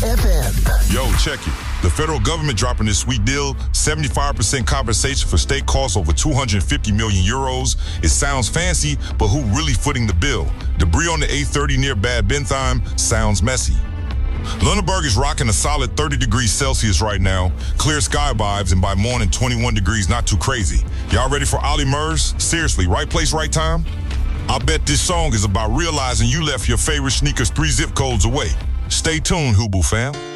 FM. Yo, check it. The federal government dropping this sweet deal, 75% compensation for state costs over 250 million euros. It sounds fancy, but who really footing the bill? Debris on the A30 near Bad Bentheim sounds messy. Lunenburg is rocking a solid 30 degrees Celsius right now. Clear sky vibes, and by morning, 21 degrees, not too crazy. Y'all ready for Ollie Murs? Seriously, right place, right time? I bet this song is about realizing you left your favorite sneakers 3 zip codes away. Stay tuned, Hubu fam.